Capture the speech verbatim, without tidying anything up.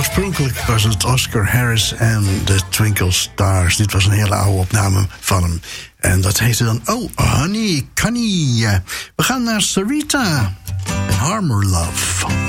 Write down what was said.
Oorspronkelijk was het Oscar Harris en de Twinkle Stars. Dit was een hele oude opname van hem. En dat heette dan Oh Honey Connie. We gaan naar Sarita en Harmer Love.